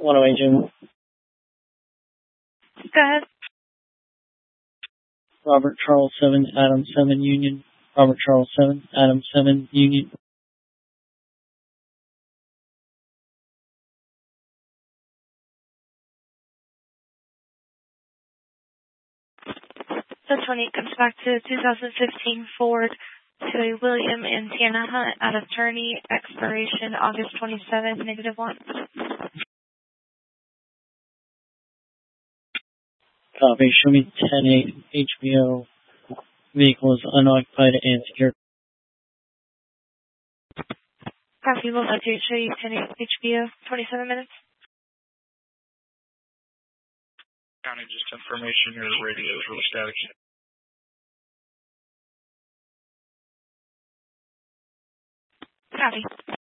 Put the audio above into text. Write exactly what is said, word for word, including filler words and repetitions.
one oh eight, Jim. Go ahead. Robert Charles seven, Adam seven, Union. Robert Charles seven, Adam seven, Union. The twenty comes back to two thousand fifteen Ford to a William and Tiana Hunt at attorney, expiration August twenty-seventh, negative one. Copy. Show me ten eight H B O. Vehicle is unoccupied and secure. Copy. We'll have to show you ten eight H B O, twenty-seven minutes. County, just information, your radio is really static. Copy.